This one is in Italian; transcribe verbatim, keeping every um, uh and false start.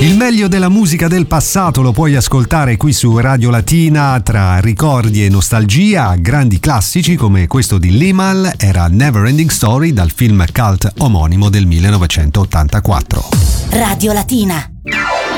Il meglio della musica del passato lo puoi ascoltare qui su Radio Latina, tra ricordi e nostalgia. Grandi classici come questo di Limahl era Never Ending Story dal film cult omonimo del millenovecentottantaquattro. Radio Latina.